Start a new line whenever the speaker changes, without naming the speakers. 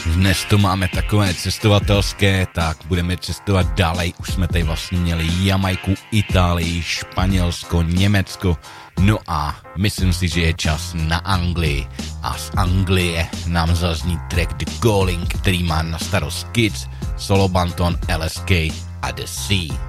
dnes to máme takové cestovatelské, tak budeme cestovat dále. Už jsme tady vlastně měli Jamajku, Itálii, Španělsko, Německo. No a myslím si, že je čas na Anglii. A z Anglie nám zazní track The Calling, který má na starost Kids, Solo Banton, LSK a The Sea.